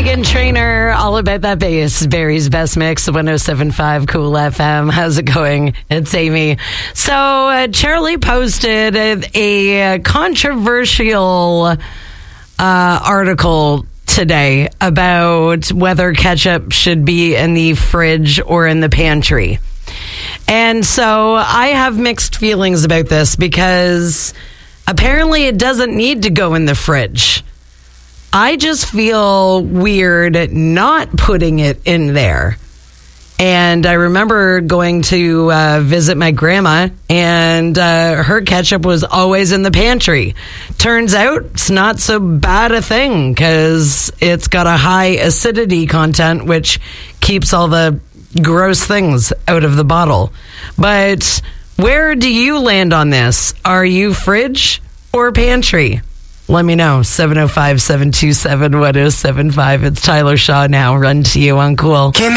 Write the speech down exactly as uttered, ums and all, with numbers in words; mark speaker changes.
Speaker 1: Meghan Trainor, all about that bass. Barry's Best Mix, one oh seven point five Cool F M. How's it going? It's Amy. So, uh, Charlie posted a, a controversial uh, article today about whether ketchup should be in the fridge or in the pantry. And so I have mixed feelings about this because apparently it doesn't need to go in the fridge. I just feel weird not putting it in there. And I remember going to uh, visit my grandma, and uh, her ketchup was always in the pantry. Turns out it's not so bad a thing because it's got a high acidity content, which keeps all the gross things out of the bottle. But where do you land on this? Are you fridge or pantry? Let me know. seven oh five, seven two seven, one oh seven five. It's Tyler Shaw now. Run to you on Cool.